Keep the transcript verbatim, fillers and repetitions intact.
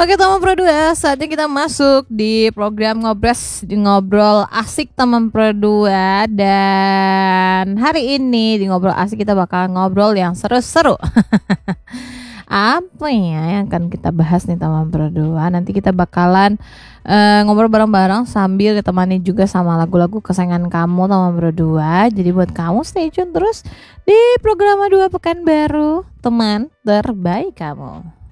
Oke teman Pro dua, saatnya kita masuk di program ngobres di ngobrol asik teman Pro dua. Dan hari ini di ngobrol asik kita bakal ngobrol yang seru-seru. Apa ya yang akan kita bahas nih teman Pro dua? Nanti kita bakalan uh, ngobrol bareng-bareng sambil ditemani juga sama lagu-lagu kesayangan kamu teman Pro dua. Jadi buat kamu stay tune terus di program dua Pekanbaru, teman terbaik kamu.